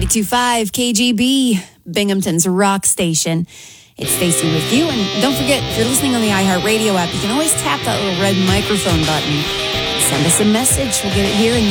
92.5 KGB, Binghamton's rock station. It's Stacey with you. And don't forget, if you're listening on the iHeartRadio app, you can always tap that little red microphone button. Send us a message. We'll get it here in